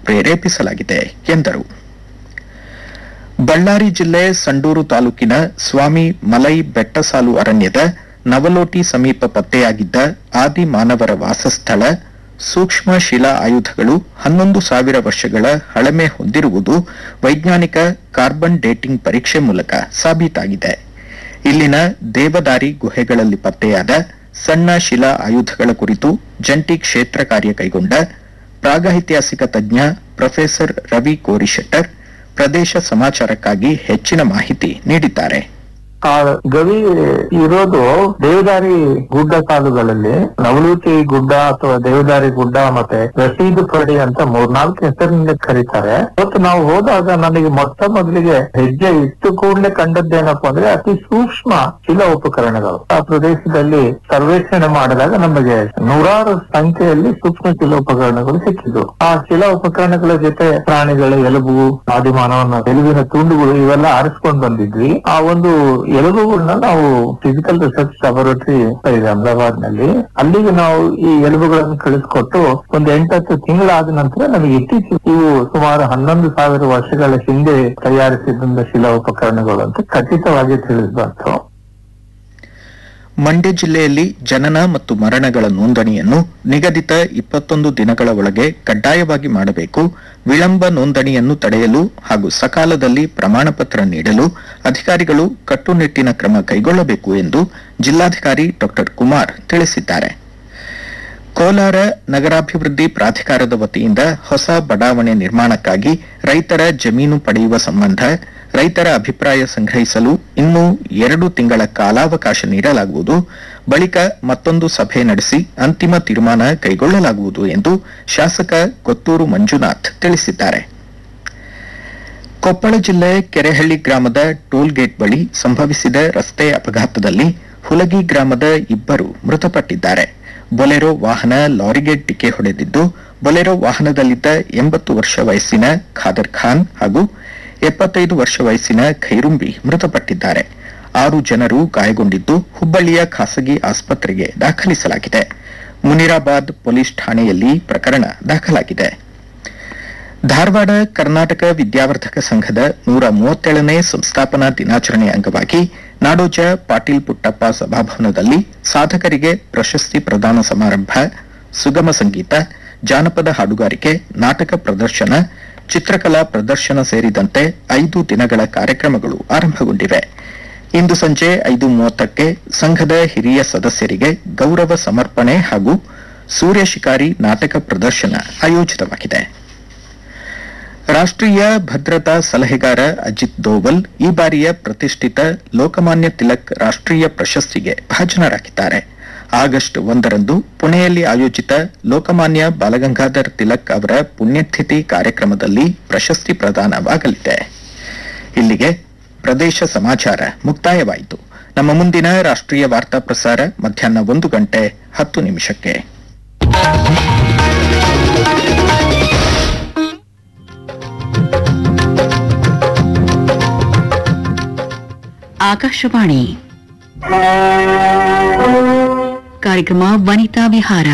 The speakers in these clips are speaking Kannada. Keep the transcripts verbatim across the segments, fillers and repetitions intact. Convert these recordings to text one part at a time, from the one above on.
ಪ್ರೇರೇಪಿಸಲಾಗಿದೆ ಎಂದರು. ಬಳ್ಳಾರಿ ಜಿಲ್ಲೆ ಸಂಡೂರು ತಾಲೂಕಿನ ಸ್ವಾಮಿ ಮಲೈ ಬೆಟ್ಟಸಾಲು ಅರಣ್ಯದ ನವಲೋಟಿ ಸಮೀಪ ಪತ್ತೆಯಾಗಿದ್ದ ಆದಿ ಮಾನವರ ವಾಸಸ್ಥಳ ಸೂಕ್ಷ್ಮ ಶಿಲಾ ಆಯುಧಗಳು ಹನ್ನೊಂದು ಸಾವಿರ ವರ್ಷಗಳ ಹಳಮೆ ಹೊಂದಿರುವುದು ವೈಜ್ಞಾನಿಕ ಕಾರ್ಬನ್ ಡೇಟಿಂಗ್ ಪರೀಕ್ಷೆ ಮೂಲಕ ಸಾಬೀತಾಗಿದೆ. ಇಲ್ಲಿನ ದೇವದಾರಿ ಗುಹೆಗಳಲ್ಲಿ ಪತ್ತೆಯಾದ ಸಣ್ಣ ಶಿಲಾ ಆಯುಧಗಳ ಕುರಿತು ಜಂಟಿ ಕ್ಷೇತ್ರ ಕಾರ್ಯ ಕೈಗೊಂಡ ಪ್ರಾಗೈತಿಹಾಸಿಕ ತಜ್ಞ ಪ್ರೊಫೆಸರ್ ರವಿ ಕೋರಿಶೆಟ್ಟರ್ ಪ್ರದೇಶ ಸಮಾಚಾರಕ್ಕಾಗಿ ಹೆಚ್ಚಿನ ಮಾಹಿತಿ ನೀಡಿದ್ದಾರೆ. ಆ ಗವಿ ಇರೋದು ದೇವದಾರಿ ಗುಡ್ಡ ಕಾಲುಗಳಲ್ಲಿ ನವಲೂಟಿ ಗುಡ್ಡ ಅಥವಾ ದೇವದಾರಿ ಗುಡ್ಡ ಮತ್ತೆ ರಸೀದು ಪಡಿ ಅಂತ ಮೂರ್ನಾಲ್ಕು ಹೆಸರಿನಿಂದ ಕರೀತಾರೆ. ಇವತ್ತು ನಾವು ಹೋದಾಗ ನನಗೆ ಮೊಟ್ಟ ಮೊದಲಿಗೆ ಹೆಜ್ಜೆ ಇಟ್ಟು ಕೂಡಲೇ ಕಂಡದ್ದೇನಪ್ಪ ಅಂದ್ರೆ ಅತಿ ಸೂಕ್ಷ್ಮ ಶಿಲಾ ಉಪಕರಣಗಳು. ಆ ಪ್ರದೇಶದಲ್ಲಿ ಸರ್ವೇಕ್ಷಣೆ ಮಾಡಿದಾಗ ನಮಗೆ ನೂರಾರು ಸಂಖ್ಯೆಯಲ್ಲಿ ಸೂಕ್ಷ್ಮ ಶಿಲಾ ಉಪಕರಣಗಳು ಸಿಕ್ಕಿದ್ವು. ಆ ಶಿಲಾ ಉಪಕರಣಗಳ ಜೊತೆ ಪ್ರಾಣಿಗಳ ಎಲುಬು, ಆದಿಮಾನವನ ಎಲುಬಿನ ತುಂಡುಗಳು ಇವೆಲ್ಲ ಆರಿಸ್ಕೊಂಡು ಬಂದಿದ್ವಿ. ಆ ಒಂದು ಎಲುಬುಗಳನ್ನ ನಾವು ಫಿಸಿಕಲ್ ರಿಸರ್ಚ್ ಲ್ಯಾಬೊರೇಟರಿ ಇದೆ ಅಹಮದಾಬಾದ್ ನಲ್ಲಿ, ಅಲ್ಲಿಗೆ ನಾವು ಈ ಎಲುಬುಗಳನ್ನು ಕಳಿಸ್ಕೊಟ್ಟು ಒಂದು ಎಂಟತ್ತು ತಿಂಗಳಾದ ನಂತರ ನಮಗೆ ಇತ್ತೀಚೆಗೆ ಇವು ಸುಮಾರು ಹನ್ನೊಂದು ಸಾವಿರ ವರ್ಷಗಳ ಹಿಂದೆ ತಯಾರಿಸಿದ ಶಿಲಾ ಉಪಕರಣಗಳು ಅಂತ ಖಚಿತವಾಗಿ ತಿಳಿದು ಬಂತು. ಮಂಡ್ಯ ಜಿಲ್ಲೆಯಲ್ಲಿ ಜನನ ಮತ್ತು ಮರಣಗಳ ನೋಂದಣಿಯನ್ನು ನಿಗದಿತ ಇಪ್ಪತ್ತೊಂದು ದಿನಗಳ ಒಳಗೆ ಕಡ್ಡಾಯವಾಗಿ ಮಾಡಬೇಕು. ವಿಳಂಬ ನೋಂದಣಿಯನ್ನು ತಡೆಯಲು ಹಾಗೂ ಸಕಾಲದಲ್ಲಿ ಪ್ರಮಾಣ ಪತ್ರ ನೀಡಲು ಅಧಿಕಾರಿಗಳು ಕಟ್ಟುನಿಟ್ಟಿನ ಕ್ರಮ ಕೈಗೊಳ್ಳಬೇಕು ಎಂದು ಜಿಲ್ಲಾಧಿಕಾರಿ ಡಾ ಕುಮಾರ್ ತಿಳಿಸಿದ್ದಾರೆ. ಕೋಲಾರ ನಗರಾಭಿವೃದ್ಧಿ ಪ್ರಾಧಿಕಾರದ ವತಿಯಿಂದ ಹೊಸ ಬಡಾವಣೆ ನಿರ್ಮಾಣಕ್ಕಾಗಿ ರೈತರ ಜಮೀನು ಪಡೆಯುವ ಸಂಬಂಧ ರೈತರ ಅಭಿಪ್ರಾಯ ಸಂಗ್ರಹಿಸಲು ಇನ್ನೂ ಎರಡು ತಿಂಗಳ ಕಾಲಾವಕಾಶ ನೀಡಲಾಗುವುದು. ಬಳಿಕ ಮತ್ತೊಂದು ಸಭೆ ನಡೆಸಿ ಅಂತಿಮ ತೀರ್ಮಾನ ಕೈಗೊಳ್ಳಲಾಗುವುದು ಎಂದು ಶಾಸಕ ಕೊತ್ತೂರು ಮಂಜುನಾಥ್ ತಿಳಿಸಿದ್ದಾರೆ. ಕೊಪ್ಪಳ ಜಿಲ್ಲೆ ಕೆರೆಹಳ್ಳಿ ಗ್ರಾಮದ ಟೋಲ್ ಗೇಟ್ ಬಳಿ ಸಂಭವಿಸಿದ ರಸ್ತೆ ಅಪಘಾತದಲ್ಲಿ ಹುಲಗಿ ಗ್ರಾಮದ ಇಬ್ಬರು ಮೃತಪಟ್ಟಿದ್ದಾರೆ. ಬೊಲೆರೋ ವಾಹನ ಲಾರಿಗೆ ಡಿಕ್ಕಿ ಹೊಡೆದಿದ್ದು, ಬೊಲೆರೋ ವಾಹನದಲ್ಲಿದ್ದ ಎಂಬತ್ತು ವರ್ಷ ವಯಸ್ಸಿನ ಖಾದರ್ ಖಾನ್ ಹಾಗೂ ಎಪ್ಪತ್ತೈದು ವರ್ಷ ವಯಸ್ಸಿನ ಖೈರುಂಬಿ ಮೃತಪಟ್ಟಿದ್ದಾರೆ. ಆರು ಜನರು ಗಾಯಗೊಂಡಿದ್ದು ಹುಬ್ಬಳ್ಳಿಯ ಖಾಸಗಿ ಆಸ್ಪತ್ರೆಗೆ ದಾಖಲಿಸಲಾಗಿದೆ. ಮುನಿರಾಬಾದ್ ಪೊಲೀಸ್ ಠಾಣೆಯಲ್ಲಿ ಪ್ರಕರಣ ದಾಖಲಾಗಿದೆ. ಧಾರವಾಡ ಕರ್ನಾಟಕ ವಿದ್ಯಾವರ್ಧಕ ಸಂಘದ ನೂರ ಮೂವತ್ತೇಳನೇ ಸಂಸ್ಥಾಪನಾ ದಿನಾಚರಣೆ ಅಂಗವಾಗಿ ನಾಡೋಜ ಪಾಟೀಲ್ ಪುಟ್ಟಪ್ಪ ಸಭಾಭವನದಲ್ಲಿ ಸಾಧಕರಿಗೆ ಪ್ರಶಸ್ತಿ ಪ್ರದಾನ ಸಮಾರಂಭ, ಸುಗಮ ಸಂಗೀತ, ಜಾನಪದ ಹಾಡುಗಾರಿಕೆ, ನಾಟಕ ಪ್ರದರ್ಶನ, ಚಿತ್ರಕಲಾ ಪ್ರದರ್ಶನ ಸೇರಿದಂತೆ ಐದು ದಿನಗಳ ಕಾರ್ಯಕ್ರಮಗಳು ಆರಂಭಗೊಂಡಿವೆ. ಇಂದು ಸಂಜೆ ಐದು ಮೂವತ್ತಕ್ಕೆ ಸಂಘದ ಹಿರಿಯ ಸದಸ್ಯರಿಗೆ ಗೌರವ ಸಮರ್ಪಣೆ ಹಾಗೂ ಸೂರ್ಯ ಶಿಕಾರಿ ನಾಟಕ ಪ್ರದರ್ಶನ ಆಯೋಜಿತವಾಗಿದೆ. ರಾಷ್ಟ್ರೀಯ ಭದ್ರತಾ ಸಲಹೆಗಾರ ಅಜಿತ್ ದೋವಲ್ ಈ ಬಾರಿಯ ಪ್ರತಿಷ್ಠಿತ ಲೋಕಮಾನ್ಯ ತಿಲಕ್ ರಾಷ್ಟ್ರೀಯ ಪ್ರಶಸ್ತಿಗೆ ಭಾಜನರಾಗಿದ್ದಾರೆ. ಆಗಸ್ಟ್ ಒಂದರಂದು ಪುಣೆಯಲ್ಲಿ ಆಯೋಜಿತ ಲೋಕಮಾನ್ಯ ಬಾಲಗಂಗಾಧರ್ ತಿಲಕ್ ಅವರ ಪುಣ್ಯತಿಥಿ ಕಾರ್ಯಕ್ರಮದಲ್ಲಿ ಪ್ರಶಸ್ತಿ ಪ್ರದಾನವಾಗಲಿದೆ. ಇಲ್ಲಿಗೆ ಪ್ರದೇಶ ಸಮಾಚಾರ ಮುಕ್ತಾಯವಾಯಿತು. ನಮ್ಮ ಮುಂದಿನ ರಾಷ್ಟ್ರೀಯ ವಾರ್ತಾ ಪ್ರಸಾರ ಮಧ್ಯಾಹ್ನ ಒಂದು ಗಂಟೆ ಹತ್ತು ನಿಮಿಷಕ್ಕೆ. ಆಕಾಶವಾಣಿ ಕಾರ್ಯಕ್ರಮ ವನಿತಾ ವಿಹಾರ.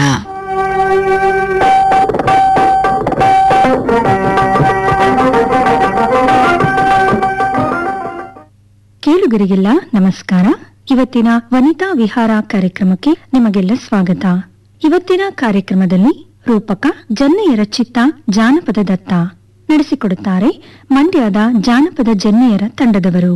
ಕೇಳುಗರಿಗೆಲ್ಲ ನಮಸ್ಕಾರ. ಇವತ್ತಿನ ವನಿತಾ ವಿಹಾರ ಕಾರ್ಯಕ್ರಮಕ್ಕೆ ನಿಮಗೆಲ್ಲ ಸ್ವಾಗತ. ಇವತ್ತಿನ ಕಾರ್ಯಕ್ರಮದಲ್ಲಿ ರೂಪಕ ಜನ್ನೆಯರ ಚಿತ್ತ ಜಾನಪದ ದತ್ತ ನಡೆಸಿಕೊಡುತ್ತಾರೆ ಮಂಡ್ಯದ ಜಾನಪದ ಜನ್ನೆಯರ ತಂಡದವರು.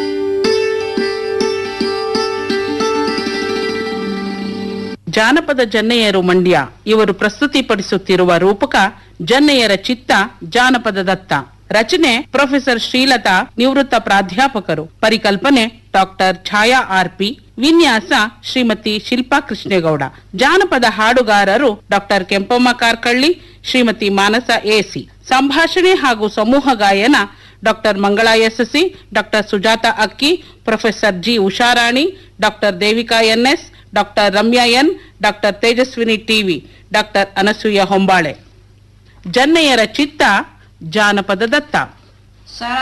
ಜಾನಪದ ಜನ್ನೆಯರು ಮಂಡ್ಯ ಇವರು ಪ್ರಸ್ತುತಿಪಡಿಸುತ್ತಿರುವ ರೂಪಕ ಜನ್ನೆಯರ ಚಿತ್ತ ಜಾನಪದ ದತ್ತ. ರಚನೆ ಪ್ರೊಫೆಸರ್ ಶ್ರೀಲತಾ, ನಿವೃತ್ತ ಪ್ರಾಧ್ಯಾಪಕರು. ಪರಿಕಲ್ಪನೆ ಡಾಕ್ಟರ್ ಛಾಯಾ ಆರ್ಪಿ. ವಿನ್ಯಾಸ ಶ್ರೀಮತಿ ಶಿಲ್ಪಾ ಕೃಷ್ಣೇಗೌಡ. ಜಾನಪದ ಹಾಡುಗಾರರು ಡಾಕ್ಟರ್ ಕೆಂಪಮ್ಮ ಕಾರ್ಕಳ್ಳಿ, ಶ್ರೀಮತಿ ಮಾನಸ ಎಸಿ. ಸಂಭಾಷಣೆ ಹಾಗೂ ಸಮೂಹ ಗಾಯನ doctor Mangala SSC, doctor Sujata ಅಕ್ಕಿ, professor G Usharani, doctor Devika N S, doctor Ramya N, doctor Tejaswini TV, doctor Anasuya ಹೊಂಬಾಳೆ. ಜನ್ನೆಯರ ಚಿತ್ತ ಜಾನಪದ ದತ್ತ.